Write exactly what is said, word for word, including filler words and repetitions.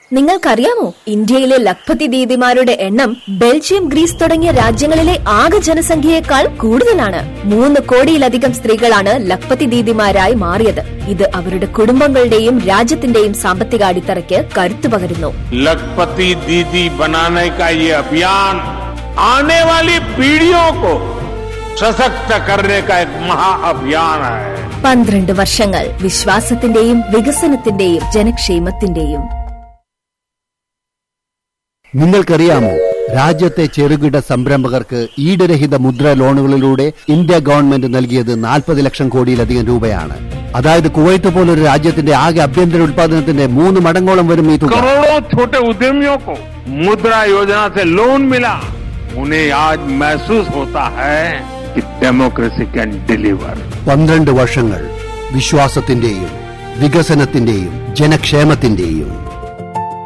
നിങ്ങൾക്കറിയാമോ, ഇന്ത്യയിലെ ലഖ്പതി ദീദിമാരുടെ എണ്ണം ബെൽജിയം, ഗ്രീസ് തുടങ്ങിയ രാജ്യങ്ങളിലെ ആകെ ജനസംഖ്യയേക്കാൾ കൂടുതലാണ്. മൂന്ന് കോടിയിലധികം സ്ത്രീകളാണ് ലഖ്പതി ദീദിമാരായി മാറിയത്. ഇത് അവരുടെ കുടുംബങ്ങളുടെയും രാജ്യത്തിന്റെയും സാമ്പത്തിക അടിത്തറയ്ക്ക് കരുത്തു പകരുന്നു. ലഖ്പതി ദീദി ബനാനെ കാ യേ അഭിയാൻ ആനെ വാലി പീഡിയോ കോ സശക്ത കർനെ കാ ഏക് മഹാ അഭിയാൻ ഹൈ. പന്ത്രണ്ട് വർഷങ്ങൾ വിശ്വാസത്തിന്റെയും വികസനത്തിന്റെയും ജനക്ഷേമത്തിന്റെയും. നിങ്ങൾക്കറിയാമോ, രാജ്യത്തെ ചെറുകിട സംരംഭകർക്ക് ഈടുരഹിത മുദ്ര ലോണുകളിലൂടെ ഇന്ത്യ ഗവൺമെന്റ് നൽകിയത് നാൽപ്പത് ലക്ഷം കോടിയിലധികം രൂപയാണ്. അതായത് കുവൈത്ത് പോലൊരു രാജ്യത്തിന്റെ ആകെ ആഭ്യന്തര ഉത്പാദനത്തിന്റെ മൂന്ന് മടങ്ങോളം വരും ഈ തുക. करोड़ों छोटे उद्यमियों को मुद्रा योजना से लोन मिला. उन्हें आज महसूस होता है कि डेमोक्रेसी कैन डिलीवर. പന്ത്രണ്ട് വർഷങ്ങൾ വിശ്വാസത്തിന്റെയും വികസനത്തിന്റെയും ജനക്ഷേമത്തിന്റെയും.